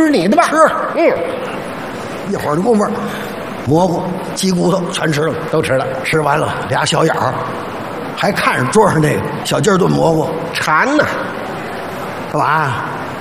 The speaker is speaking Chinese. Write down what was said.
吃你的吧。 吃，一会儿的功夫，蘑菇、鸡骨头全吃了， 都吃了， 吃完了俩小眼儿，还看着桌上那个小鸡儿炖蘑菇， 馋呐， 干嘛？